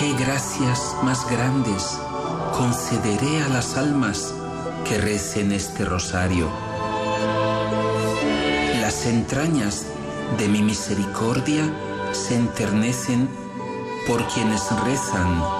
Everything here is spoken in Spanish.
¿Qué gracias más grandes concederé a las almas que recen este rosario? Las entrañas de mi misericordia se enternecen por quienes rezan